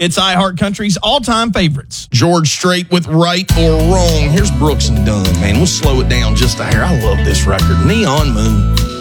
It's iHeart Country's all-time favorites. George Strait with Right or Wrong. Here's Brooks and Dunn, man. We'll slow it down just a hair. I love this record. Neon Moon.